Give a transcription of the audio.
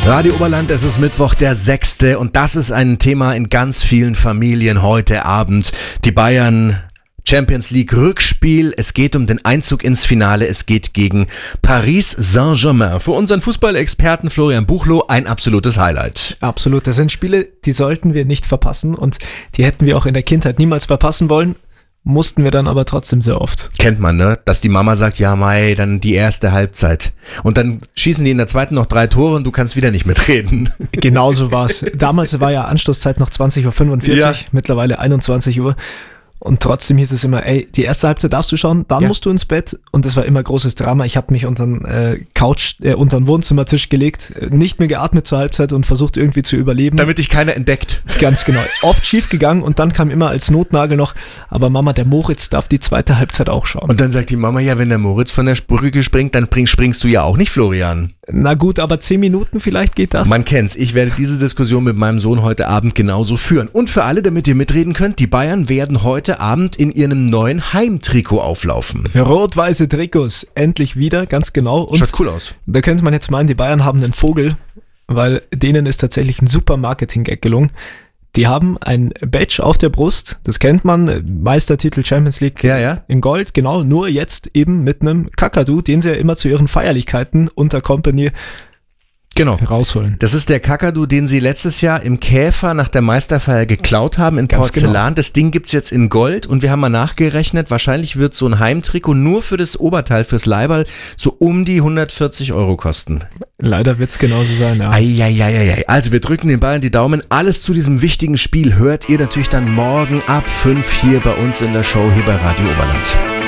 Radio Oberland, es ist Mittwoch, der 6. und das ist ein Thema in ganz vielen Familien heute Abend. Die Bayern Champions League Rückspiel, es geht um den Einzug ins Finale, es geht gegen Paris Saint-Germain. Für unseren Fußballexperten Florian Buchloh ein absolutes Highlight. Absolut, das sind Spiele, die sollten wir nicht verpassen und die hätten wir auch in der Kindheit niemals verpassen wollen. Mussten wir dann aber trotzdem sehr oft. Kennt man, ne? Dass die Mama sagt, ja Mai, dann die erste Halbzeit. Und dann schießen die in der zweiten noch 3 Tore und du kannst wieder nicht mitreden. Genauso war's. Damals war ja Anstoßzeit noch 20.45 Uhr, ja. Mittlerweile 21 Uhr. Und trotzdem hieß es immer, ey, die erste Halbzeit darfst du schauen, dann musst du ins Bett. Und das war immer großes Drama. Ich habe mich unter den unter den Wohnzimmertisch gelegt, nicht mehr geatmet zur Halbzeit und versucht irgendwie zu überleben. Damit dich keiner entdeckt. Ganz genau. Oft schief gegangen und dann kam immer als Notnagel noch, aber Mama, der Moritz darf die zweite Halbzeit auch schauen. Und dann sagt die Mama, ja, wenn der Moritz von der Brücke springt, dann springst du ja auch nicht, Florian. Na gut, aber 10 Minuten vielleicht geht das. Man kennt's. Ich werde diese Diskussion mit meinem Sohn heute Abend genauso führen. Und für alle, damit ihr mitreden könnt, die Bayern werden heute Abend in ihrem neuen Heimtrikot auflaufen. Rot-weiße Trikots, endlich wieder, ganz genau. Und schaut cool aus. Da könnte man jetzt meinen, die Bayern haben einen Vogel, weil denen ist tatsächlich ein super Marketing-Gag gelungen. Die haben ein Badge auf der Brust, das kennt man, Meistertitel Champions League in Gold, genau, nur jetzt eben mit einem Kakadu, den sie ja immer zu ihren Feierlichkeiten unter Company rausholen. Das ist der Kakadu, den sie letztes Jahr im Käfer nach der Meisterfeier geklaut haben in ganz Porzellan. Genau. Das Ding gibt's jetzt in Gold und wir haben mal nachgerechnet, wahrscheinlich wird so ein Heimtrikot nur für das Oberteil, fürs Leiberl, so um die 140 € kosten. Leider wird's genauso sein, ja. Eieieiei. Also wir drücken den Bayern die Daumen. Alles zu diesem wichtigen Spiel hört ihr natürlich dann morgen ab 5 hier bei uns in der Show hier bei Radio Oberland.